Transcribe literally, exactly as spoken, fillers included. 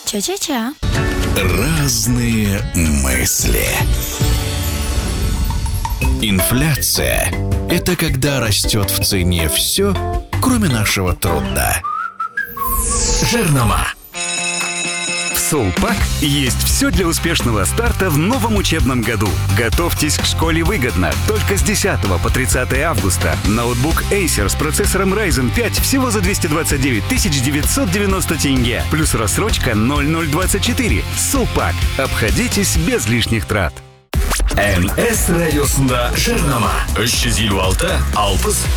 Ча-ча-ча. Разные мысли. Инфляция – это когда растет в цене все, кроме нашего труда. Жирнома. В Сулпак есть все для успешного старта в новом учебном году. Готовьтесь к школе выгодно. Только с десятого по тридцатое августа. Ноутбук Acer с процессором Ryzen пять всего за двести двадцать девять тысяч девятьсот девяносто тенге. Плюс рассрочка ноль ноль двадцать четыре. Сулпак. Обходитесь без лишних трат. эн эс радиосында жирнома. үч жүз элүү алты алпыс